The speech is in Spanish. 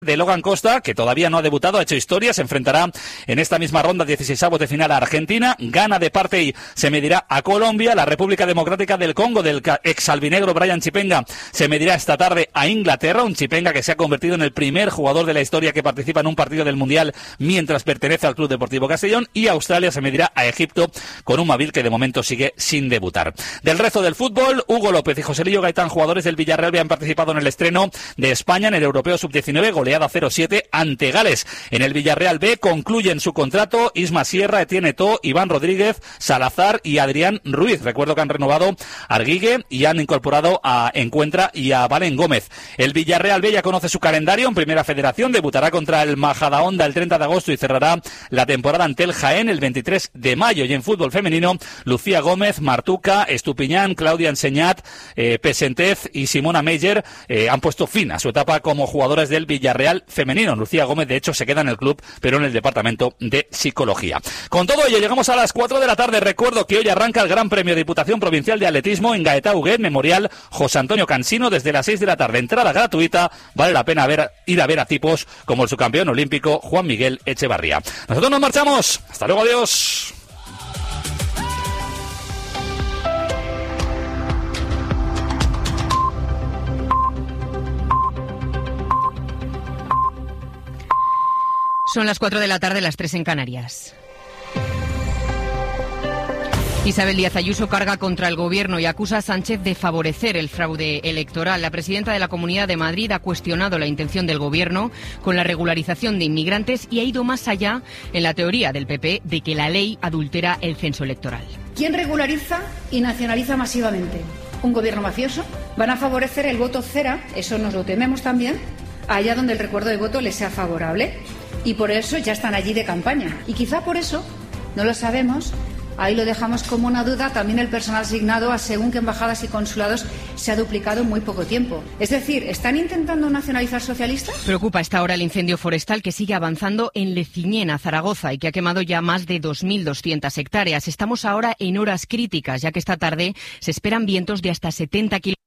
de Logan Costa, que todavía no ha debutado, ha hecho historia, se enfrentará en esta misma ronda 16avos de final a Argentina, gana de parte y se medirá a Colombia. La República Democrática del Congo, del ex albinegro Brian Chipenga, se medirá esta tarde a Inglaterra, un Chipenga que se ha convertido en el primer jugador de la historia que participa en un partido del Mundial mientras pertenece al Club Deportivo Castellón, y Australia se medirá a Egipto con un Mabil que de momento sigue sin debutar. Del resto del fútbol, Hugo López y Joselillo Gaitán, jugadores del Villarreal, habían participado en el estreno de España en el Europeo Sub-19, goleada 0-7 ante Gales. En el Villarreal B concluyen su contrato Isma Sierra, Etienne Eto'o, Iván Rodríguez, Salazar y Adrián Ruiz. Recuerdo que han renovado a Arguigue y han incorporado a Encuentra y a Valen Gómez. El Villarreal B ya conoce su calendario en Primera Federación, debutará contra el Majadahonda el 30 de agosto y cerrará la temporada ante el Jaén el 23 de mayo. Y en fútbol femenino, Lucía Gómez, Martuca, Estupiñán, Claudia Enseñat, Pesentez y Simona Meyer han puesto fin a su etapa como jugadoras del Villarreal femenino. Lucía Gómez, de hecho, se queda en el club, pero en el departamento de psicología. Con todo ello, llegamos a las 4 de la tarde. Recuerdo que hoy arranca el Gran Premio de Diputación Provincial de Atletismo en Gaetá Huguet, Memorial José Antonio Cansino, desde las 6 de la tarde. Entrada gratuita, vale la pena ir a ver a tipos como el subcampeón olímpico Juan Miguel Echevarría. Nosotros nos marchamos. Hasta luego, adiós. Son las 4 de la tarde, las 3 en Canarias. Isabel Díaz Ayuso carga contra el Gobierno y acusa a Sánchez de favorecer el fraude electoral. La presidenta de la Comunidad de Madrid ha cuestionado la intención del Gobierno con la regularización de inmigrantes y ha ido más allá en la teoría del PP de que la ley adultera el censo electoral. ¿Quién regulariza y nacionaliza masivamente? ¿Un Gobierno mafioso? ¿Van a favorecer el voto cera? Eso nos lo tememos también, allá donde el recuerdo de voto les sea favorable. Y por eso ya están allí de campaña. Y quizá por eso, no lo sabemos, ahí lo dejamos como una duda, también el personal asignado a según qué embajadas y consulados se ha duplicado en muy poco tiempo. Es decir, ¿están intentando nacionalizar socialistas? Preocupa a esta hora el incendio forestal que sigue avanzando en Leciñena, Zaragoza, y que ha quemado ya más de 2.200 hectáreas. Estamos ahora en horas críticas, ya que esta tarde se esperan vientos de hasta 70 kilómetros.